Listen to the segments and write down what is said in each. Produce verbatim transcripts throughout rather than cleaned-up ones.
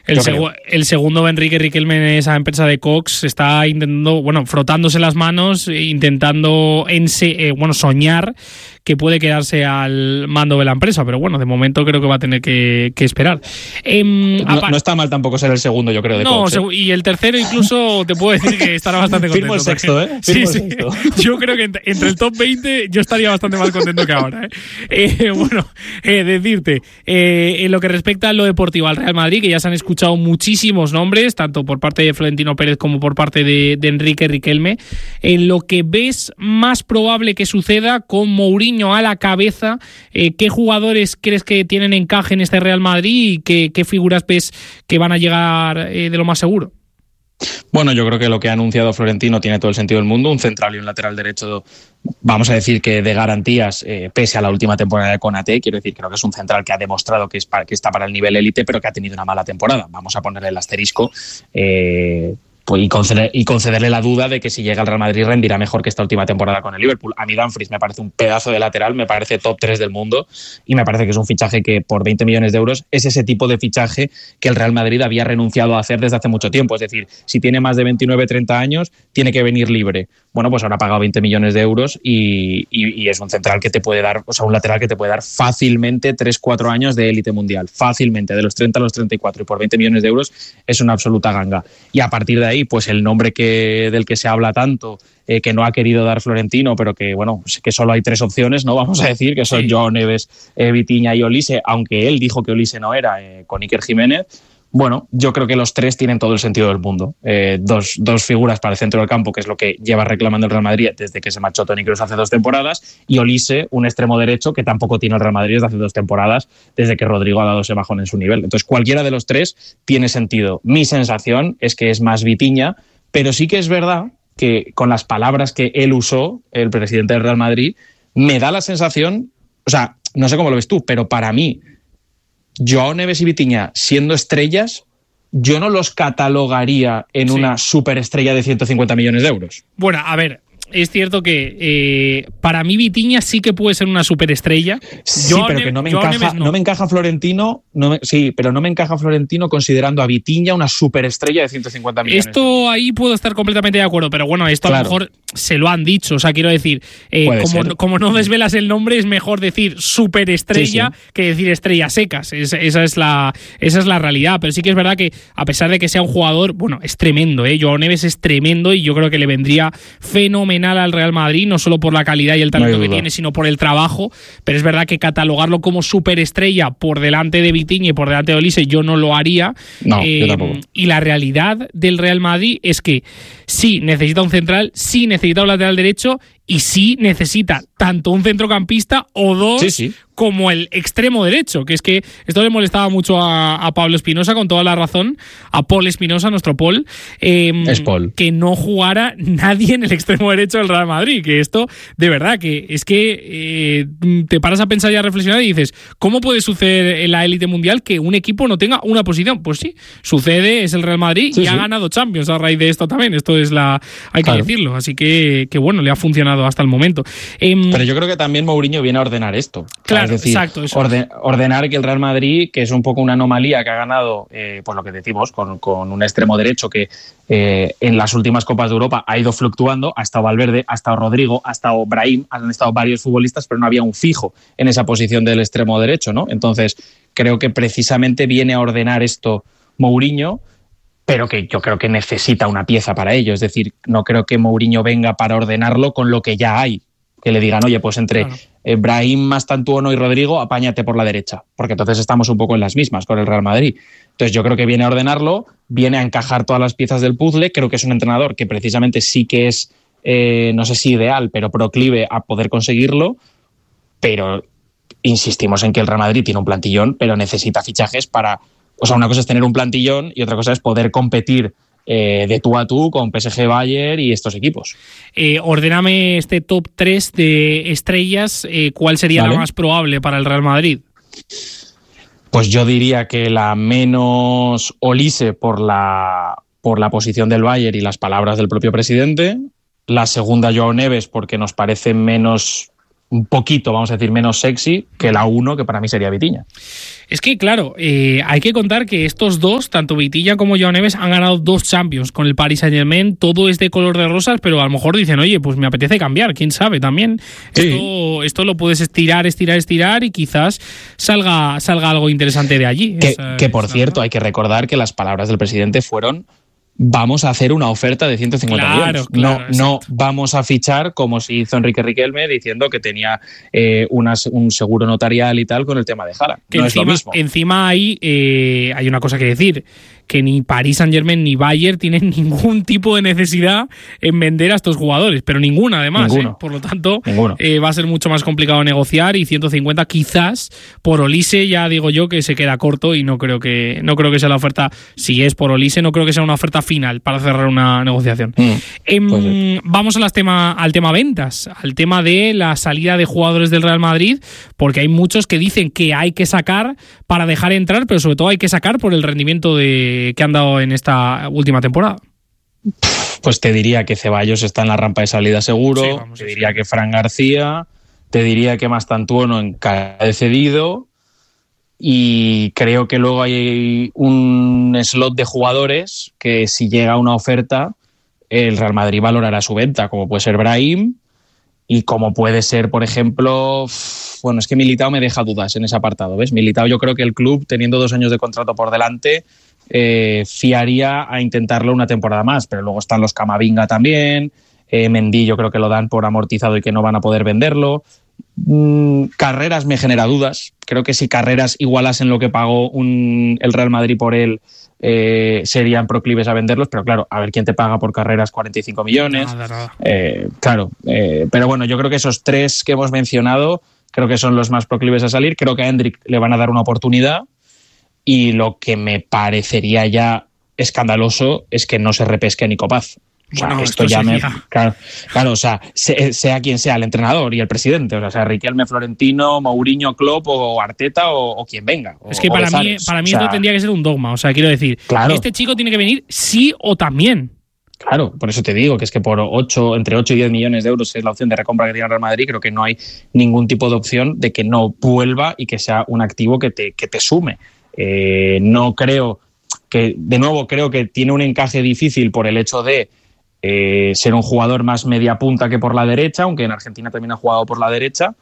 El, segu- el segundo, Enrique Riquelme, en esa empresa de Cox, está intentando, bueno, frotándose las manos, intentando ense- eh, bueno, soñar que puede quedarse al mando de la empresa, pero bueno, de momento creo que va a tener que, que esperar. Eh, no, apa- no está mal tampoco ser el segundo, yo creo, de no, Cox. ¿eh? Y el tercero incluso te puedo decir que estará bastante contento. Firmo el sexto, ¿eh? Firmo sí, el sexto. Sí. Yo creo que entre, entre el top veinte yo estaría bastante más contento que ahora. ¿eh? Eh, bueno, eh, decirte, eh, en lo que respecta a lo deportivo al Real Madrid, que ya se han escuchado muchísimos nombres, tanto por parte de Florentino Pérez como por parte de, de Enrique Riquelme, en lo que ves más probable que suceda con Mourinho a la cabeza, eh, ¿qué jugadores crees que tienen encaje en este Real Madrid y qué, qué figuras ves que van a llegar eh, de lo más seguro? Bueno, yo creo que lo que ha anunciado Florentino tiene todo el sentido del mundo, un central y un lateral derecho, vamos a decir que de garantías, eh, pese a la última temporada de Konaté. Quiero decir, creo que es un central que ha demostrado que, es para, que está para el nivel élite, pero que ha tenido una mala temporada. Vamos a ponerle el asterisco eh, pues, y, conceder, y concederle la duda de que si llega al Real Madrid rendirá mejor que esta última temporada con el Liverpool. A mí Dumfries me parece un pedazo de lateral, me parece top tres del mundo y me parece que es un fichaje que por veinte millones de euros es ese tipo de fichaje que el Real Madrid había renunciado a hacer desde hace mucho tiempo. Es decir, si tiene más de veintinueve treinta años, tiene que venir libre. Bueno, pues ahora ha pagado veinte millones de euros y, y, y es un central que te puede dar, o sea, un lateral que te puede dar fácilmente tres cuatro años de élite mundial. Fácilmente, de los treinta a los treinta y cuatro, y por veinte millones de euros es una absoluta ganga. Y a partir de ahí, pues el nombre que, del que se habla tanto, eh, que no ha querido dar Florentino, pero que, bueno, que solo hay tres opciones, ¿no? Vamos a decir, que son sí. Joao Neves, eh, Vitinha y Olise, aunque él dijo que Olise no era, eh, con Iker Jiménez. Bueno, yo creo que los tres tienen todo el sentido del mundo. Eh, dos, dos figuras para el centro del campo, que es lo que lleva reclamando el Real Madrid desde que se marchó Toni Kroos hace dos temporadas, y Olise, un extremo derecho que tampoco tiene el Real Madrid desde hace dos temporadas, desde que Rodrigo ha dado ese bajón en su nivel. Entonces, cualquiera de los tres tiene sentido. Mi sensación es que es más Vitinha, pero sí que es verdad que con las palabras que él usó, el presidente del Real Madrid, me da la sensación, o sea, no sé cómo lo ves tú, pero para mí, Joao Neves y Vitinha siendo estrellas, yo no los catalogaría en sí. una superestrella de ciento cincuenta millones de euros. Bueno, a ver, es cierto que eh, para mí Vitinha sí que puede ser una superestrella. Sí, Joao pero ne- que no me Joao encaja, no. no me encaja Florentino, no me, sí, pero no me encaja Florentino considerando a Vitinha una superestrella de ciento cincuenta millones. Esto ahí puedo estar completamente de acuerdo, pero bueno, esto claro. a lo mejor se lo han dicho, o sea, quiero decir, eh, como, como no desvelas el nombre, es mejor decir superestrella sí, sí. que decir estrellas secas. Es, esa es la esa es la realidad, pero sí que es verdad que a pesar de que sea un jugador, bueno, es tremendo, ¿eh? Joao Neves es tremendo y yo creo que le vendría fenomenal al Real Madrid, no solo por la calidad y el talento no que tiene, sino por el trabajo, pero es verdad que catalogarlo como superestrella por delante de Vitinha y por delante de Olise yo no lo haría. No, eh, yo tampoco. Y la realidad del Real Madrid es que sí necesita un central, sí necesita un lateral derecho y sí necesita tanto un centrocampista o dos sí, sí. como el extremo derecho, que es que esto le molestaba mucho a, a Pablo Espinosa, con toda la razón, a Paul Espinosa, nuestro Paul, eh, es Paul, que no jugara nadie en el extremo derecho del Real Madrid, que esto, de verdad, que es que eh, te paras a pensar y a reflexionar y dices, ¿cómo puede suceder en la élite mundial que un equipo no tenga una posición? Pues sí, sucede, es el Real Madrid sí, y sí. ha ganado Champions a raíz de esto también, esto es la, hay claro. que decirlo, así que, que bueno, le ha funcionado hasta el momento. Eh, Pero yo creo que también Mourinho viene a ordenar esto. Claro, es decir, exacto. Eso. Orden, ordenar que el Real Madrid, que es un poco una anomalía que ha ganado, eh, pues lo que decimos, con, con un extremo derecho que eh, en las últimas Copas de Europa ha ido fluctuando, ha estado Valverde, ha estado Rodrigo, ha estado Brahim, han estado varios futbolistas, pero no había un fijo en esa posición del extremo derecho, ¿no? Entonces, creo que precisamente viene a ordenar esto Mourinho, pero que yo creo que necesita una pieza para ello. Es decir, no creo que Mourinho venga para ordenarlo con lo que ya hay. Que le digan, oye, pues entre claro. eh, Brahim, Mastantuono y Rodrigo, apáñate por la derecha. Porque entonces estamos un poco en las mismas con el Real Madrid. Entonces yo creo que viene a ordenarlo, viene a encajar todas las piezas del puzzle. Creo que es un entrenador que precisamente sí que es, eh, no sé si ideal, pero proclive a poder conseguirlo. Pero insistimos en que el Real Madrid tiene un plantillón, pero necesita fichajes para... O sea, una cosa es tener un plantillón y otra cosa es poder competir eh, de tú a tú con P S G, Bayern y estos equipos. Eh, ordéname este top tres de estrellas. Eh, ¿Cuál sería ¿Vale? la más probable para el Real Madrid? Pues yo diría que la menos Olise por la, por la posición del Bayern y las palabras del propio presidente. La segunda, Joao Neves, porque nos parece menos un poquito, vamos a decir, menos sexy que la uno, que para mí sería Vitinha. Es que, claro, eh, hay que contar que estos dos, tanto Vitinha como Joao Neves, han ganado dos Champions con el Paris Saint-Germain. Todo es de color de rosas, pero a lo mejor dicen, oye, pues me apetece cambiar, quién sabe también. Sí. Esto, esto lo puedes estirar, estirar, estirar y quizás salga, salga algo interesante de allí. Que, esa, que por esa cierto, verdad. hay que recordar que las palabras del presidente fueron: vamos a hacer una oferta de ciento cincuenta claro, millones. Claro, no, no vamos a fichar como si hizo Enrique Riquelme diciendo que tenía eh, unas, un seguro notarial y tal con el tema de Haaland. Que no encima, es lo mismo. Encima hay, eh, hay una cosa que decir, que ni Paris Saint-Germain ni Bayern tienen ningún tipo de necesidad en vender a estos jugadores, pero ninguna además. Ninguno. ¿eh? Por lo tanto, Ninguno. Eh, va a ser mucho más complicado negociar y ciento cincuenta quizás por Olise ya digo yo que se queda corto y no creo que no creo que sea la oferta, si es por Olise, no creo que sea una oferta final para cerrar una negociación. Mm, eh, pues vamos a las tema, al tema ventas, al tema de la salida de jugadores del Real Madrid, porque hay muchos que dicen que hay que sacar para dejar entrar, pero sobre todo hay que sacar por el rendimiento de que han dado en esta última temporada. Pues te diría que Ceballos está en la rampa de salida seguro, sí, vamos, te diría sí. que Fran García, te diría que Mastantuono en cara de cedido, y creo que luego hay un slot de jugadores que si llega una oferta el Real Madrid valorará su venta, como puede ser Brahim y como puede ser, por ejemplo, bueno, es que Militao me deja dudas en ese apartado, ¿ves? Militao, yo creo que el club, teniendo dos años de contrato por delante, eh, fiaría a intentarlo una temporada más, pero luego están los Camavinga también, eh, Mendy yo creo que lo dan por amortizado y que no van a poder venderlo. Mm, Carreras me genera dudas, creo que si Carreras igualasen lo que pagó un, el Real Madrid por él, eh, serían proclives a venderlos, pero claro, a ver quién te paga por Carreras cuarenta y cinco millones. Nada, nada. Eh, claro, eh, pero bueno, yo creo que esos tres que hemos mencionado creo que son los más proclives a salir. Creo que a Endrick le van a dar una oportunidad y lo que me parecería ya escandaloso es que no se repesque a Nico Paz. O sea, bueno, esto, esto ya sería... me. Claro, claro, o sea, sea quien sea el entrenador y el presidente, o sea, sea Riquelme, Florentino, Mourinho, Klopp o Arteta o, o quien venga. O, es que para mí, para mí o sea, esto tendría que ser un dogma. O sea, quiero decir, claro. Este chico tiene que venir sí o también. Claro, por eso te digo que es que por ocho, entre ocho y diez millones de euros es la opción de recompra que tiene el Real Madrid. Creo que no hay ningún tipo de opción de que no vuelva y que sea un activo que te, que te sume. Eh, no creo que, de nuevo, creo que tiene un encaje difícil por el hecho de Eh, ser un jugador más media punta que por la derecha, aunque en Argentina también ha jugado por la derecha,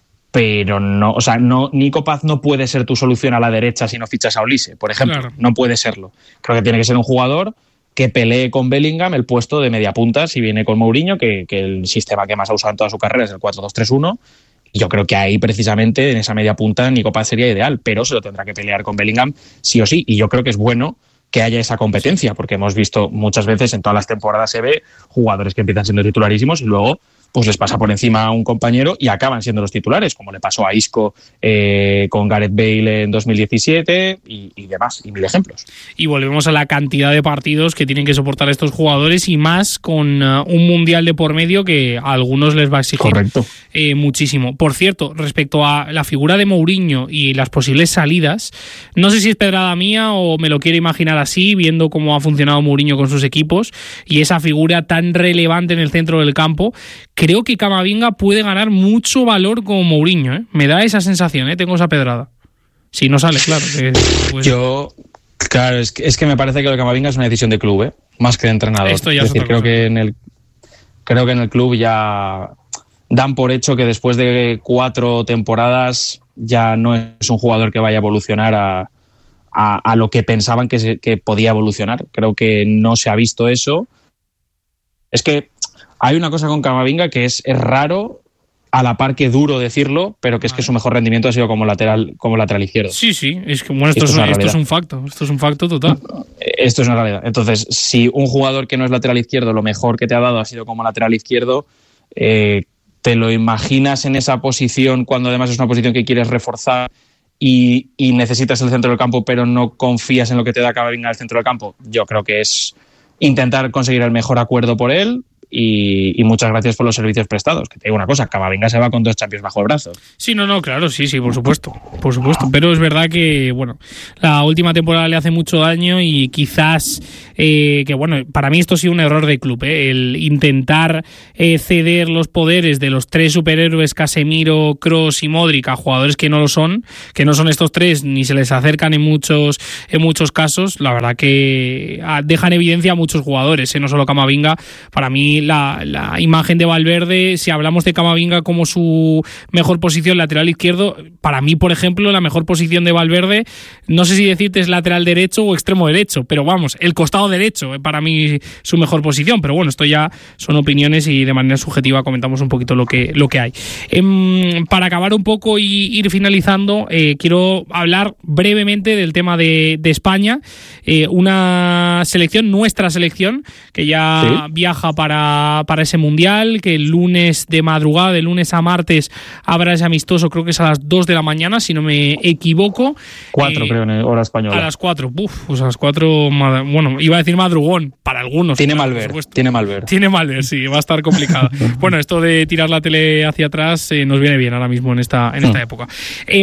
pero no, o sea, no, Nico Paz no puede ser tu solución a la derecha si no fichas a Olise, por ejemplo, claro. No puede serlo. Creo que tiene que ser un jugador que pelee con Bellingham el puesto de media punta si viene con Mourinho, que, que el sistema que más ha usado en toda su carrera es el cuatro dos tres uno. Yo creo que ahí precisamente en esa media punta Nico Paz sería ideal, pero se lo tendrá que pelear con Bellingham sí o sí, y yo creo que es bueno que haya esa competencia, porque hemos visto muchas veces en todas las temporadas se ve jugadores que empiezan siendo titularísimos y luego pues les pasa por encima a un compañero y acaban siendo los titulares, como le pasó a Isco eh, con Gareth Bale en dos mil diecisiete y, y demás, y mil ejemplos. Y volvemos a la cantidad de partidos que tienen que soportar estos jugadores y más con uh, un mundial de por medio que a algunos les va a exigir eh, muchísimo. Por cierto, respecto a la figura de Mourinho y las posibles salidas, no sé si es pedrada mía o me lo quiero imaginar así, viendo cómo ha funcionado Mourinho con sus equipos y esa figura tan relevante en el centro del campo. Creo que Camavinga puede ganar mucho valor como Mourinho, ¿eh? Me da esa sensación, ¿eh? Tengo esa pedrada. Si no sale, claro. Que, pues... Yo, claro, es que, es que me parece que lo de Camavinga es una decisión de club, ¿eh? Más que de entrenador. Esto ya es es decir, otra creo cosa. que en el creo que en el club ya dan por hecho que después de cuatro temporadas ya no es un jugador que vaya a evolucionar a, a, a lo que pensaban que, se, que podía evolucionar. Creo que no se ha visto eso. Es que hay una cosa con Camavinga que es, es raro, a la par que duro decirlo, pero que es que su mejor rendimiento ha sido como lateral, como lateral izquierdo. Sí, sí, es que bueno, esto, esto, es, es esto es un facto, esto es un facto total. Esto es una realidad. Entonces, si un jugador que no es lateral izquierdo, lo mejor que te ha dado ha sido como lateral izquierdo, eh, ¿te lo imaginas en esa posición cuando además es una posición que quieres reforzar y, y necesitas el centro del campo, pero no confías en lo que te da Camavinga al centro del campo? Yo creo que es intentar conseguir el mejor acuerdo por él y, y muchas gracias por los servicios prestados. Que te digo una cosa, Camavinga se va con dos Champions bajo el brazo. Sí, no, no, claro, sí, sí, por supuesto, por supuesto. Pero es verdad que, bueno, la última temporada le hace mucho daño y quizás, eh, que bueno, para mí esto ha sido un error de club, eh, el intentar eh, ceder los poderes de los tres superhéroes, Casemiro, Kroos y Modric, a jugadores que no lo son, que no son estos tres, ni se les acercan en muchos, en muchos casos. La verdad que deja en evidencia a muchos jugadores, eh, no solo Camavinga. Para mí la, la imagen de Valverde, si hablamos de Camavinga como su mejor posición lateral izquierdo, para mí, por ejemplo, la mejor posición de Valverde, no sé si decirte es lateral derecho o extremo derecho, pero vamos, el costado derecho, eh, para mí su mejor posición. Pero bueno, esto ya son opiniones y de manera subjetiva comentamos un poquito lo que, lo que hay. Eh, para acabar un poco y ir finalizando, eh, quiero hablar brevemente del tema de, de España, eh, una selección, nuestra selección, que ya ¿Sí? viaja para, para ese mundial, que el lunes de madrugada, de lunes a martes, habrá ese amistoso, creo que es a las dos de la mañana, si no me equivoco. Cuatro, eh, creo, en hora española. A las cuatro, uf, pues a las cuatro, bueno, iba a decir madrugón, para algunos. Tiene mal ver, tiene mal ver. Tiene mal ver, sí, va a estar complicado. Bueno, esto de tirar la tele hacia atrás eh, nos viene bien ahora mismo en esta, en esta mm. época.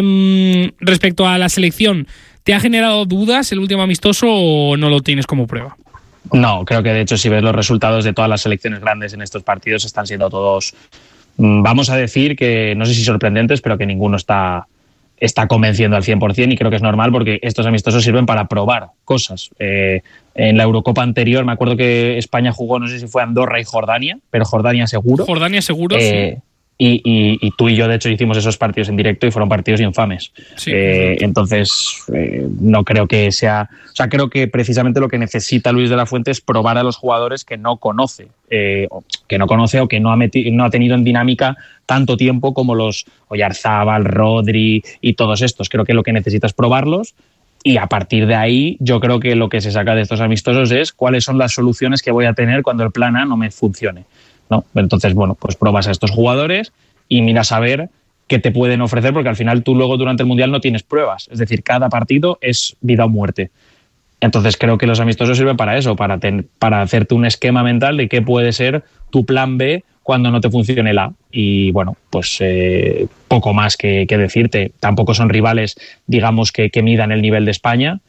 Eh, respecto a la selección, ¿te ha generado dudas el último amistoso o no lo tienes como prueba? No, creo que de hecho si ves los resultados de todas las selecciones grandes en estos partidos están siendo todos, vamos a decir que no sé si sorprendentes, pero que ninguno está, está convenciendo al cien por ciento y creo que es normal porque estos amistosos sirven para probar cosas. Eh, en la Eurocopa anterior me acuerdo que España jugó, no sé si fue Andorra y Jordania, pero Jordania seguro. Jordania seguro, eh, sí. Y, y, y tú y yo, de hecho, hicimos esos partidos en directo y fueron partidos infames. Sí, eh, entonces, eh, no creo que sea... O sea, creo que precisamente lo que necesita Luis de la Fuente es probar a los jugadores que no conoce, eh, que no conoce o que no ha, meti- no ha tenido en dinámica tanto tiempo como los Oyarzábal, Rodri y todos estos. Creo que lo que necesita es probarlos y a partir de ahí yo creo que lo que se saca de estos amistosos es cuáles son las soluciones que voy a tener cuando el plan A no me funcione, ¿no? Entonces, bueno, pues pruebas a estos jugadores y miras a ver qué te pueden ofrecer, porque al final tú luego durante el Mundial no tienes pruebas. Es decir, cada partido es vida o muerte. Entonces creo que los amistosos sirven para eso, para, ten, para hacerte un esquema mental de qué puede ser tu plan B cuando no te funcione el A. Y bueno, pues eh, poco más que, que decirte. Tampoco son rivales, digamos, que, que midan el nivel de España.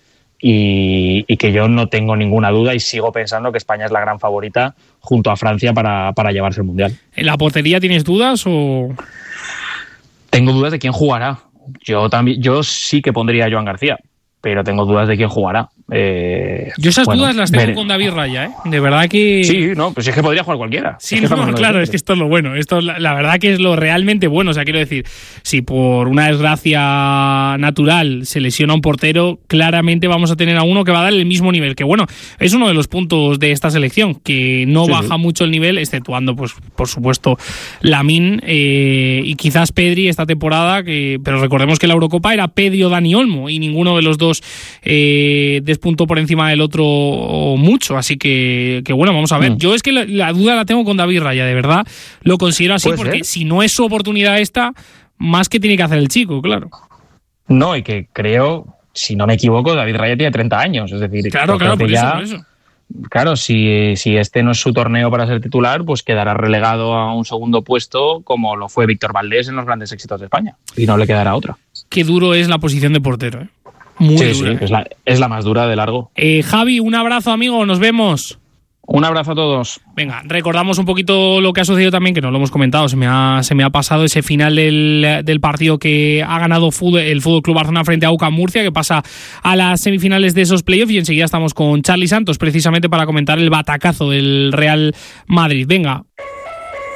Y, y que yo no tengo ninguna duda y sigo pensando que España es la gran favorita junto a Francia para, para llevarse el Mundial. ¿En la portería tienes dudas o...? Tengo dudas de quién jugará. Yo también, yo sí que pondría a Joan García, pero tengo dudas de quién jugará. Eh, yo esas bueno, dudas las tengo ver. con David Raya, ¿eh? De verdad que... Sí, no, pues es que podría jugar cualquiera. Sí, es que no, claro, es que esto es lo bueno. Esto la, la verdad que es lo realmente bueno. O sea, quiero decir, si por una desgracia natural se lesiona un portero, claramente vamos a tener a uno que va a dar el mismo nivel. Que bueno, es uno de los puntos de esta selección, que no sí, baja sí. mucho el nivel, exceptuando, pues, por supuesto, Lamine eh, y quizás Pedri esta temporada, que pero recordemos que la Eurocopa era Pedri o Dani Olmo y ninguno de los dos eh, punto por encima del otro mucho, así que, que bueno, vamos a ver. Mm. Yo es que la, la duda la tengo con David Raya, de verdad lo considero así, porque ser? si no es su oportunidad esta, más que tiene que hacer el chico, claro. No, y que creo, si no me equivoco, David Raya tiene treinta años, es decir, claro, claro, por ya, eso, por eso. Claro, si, si este no es su torneo para ser titular, pues quedará relegado a un segundo puesto como lo fue Víctor Valdés en los grandes éxitos de España, y no le quedará otra. Qué duro es la posición de portero, ¿eh? Muy sí, dura. Sí, es la, es la más dura de largo. Eh, Javi, un abrazo, amigo, nos vemos. Un abrazo a todos. Venga, recordamos un poquito lo que ha sucedido también, que no lo hemos comentado, se me ha, se me ha pasado ese final del, del partido que ha ganado fútbol, el Fútbol Club Barcelona frente a U C A M Murcia, que pasa a las semifinales de esos playoffs, y enseguida estamos con Charly Santos, precisamente para comentar el batacazo del Real Madrid. Venga.